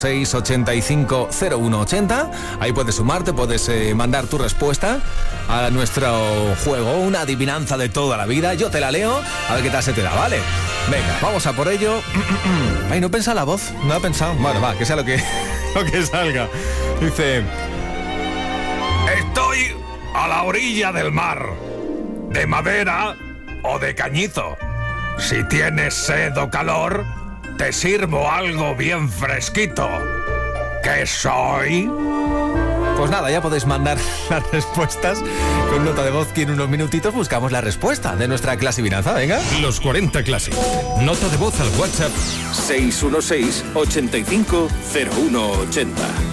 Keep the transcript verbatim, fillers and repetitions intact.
seis ochenta y cinco cero uno ochenta. Ahí puedes sumarte, puedes eh, mandar tu respuesta a nuestro juego, una adivinanza de toda la vida. Yo te la leo, a ver qué tal se te da, ¿vale? Venga, vamos a por ello. Ay, no pensa la voz, no ha pensado. Bueno, va, que sea lo que, lo que salga. Dice: estoy a la orilla del mar, de madera o de cañizo. Si tienes sed o calor, te sirvo algo bien fresquito. ¿Qué soy? Pues nada, ya podéis mandar las respuestas con nota de voz que en unos minutitos buscamos la respuesta de nuestra clasivinanza. Venga. Los cuarenta Classic. Nota de voz al WhatsApp seis uno seis, ochenta y cinco, cero uno ochenta.